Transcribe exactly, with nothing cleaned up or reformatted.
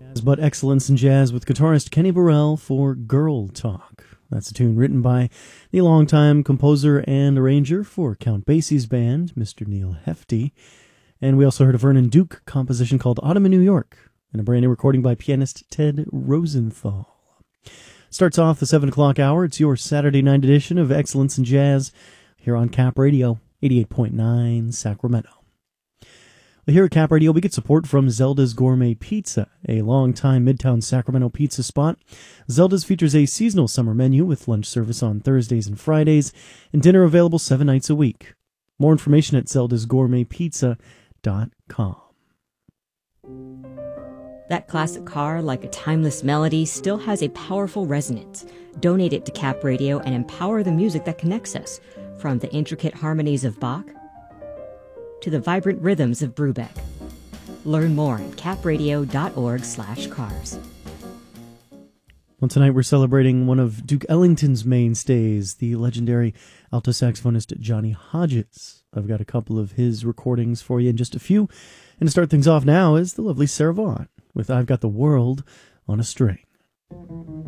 But Excellence in Jazz with guitarist Kenny Burrell for Girl Talk. That's a tune written by the longtime composer and arranger for Count Basie's band, Mister Neil Hefti. And we also heard a Vernon Duke composition called Autumn in New York, and a brand new recording by pianist Ted Rosenthal. Starts off the seven o'clock hour. It's your Saturday night edition of Excellence in Jazz here on Cap Radio, eighty-eight point nine Sacramento. Here at Cap Radio, we get support from Zelda's Gourmet Pizza, a long-time Midtown Sacramento pizza spot. Zelda's features a seasonal summer menu with lunch service on Thursdays and Fridays, and dinner available seven nights a week. More information at zeldas gourmet pizza dot com. That classic car, like a timeless melody, still has a powerful resonance. Donate it to Cap Radio and empower the music that connects us, from the intricate harmonies of Bach to the vibrant rhythms of Brubeck. Learn more at capradio.org slash cars. Well, tonight we're celebrating one of Duke Ellington's mainstays, the legendary alto saxophonist Johnny Hodges. I've got a couple of his recordings for you in just a few. And to start things off now is the lovely Sarah Vaughan with I've Got the World on a String.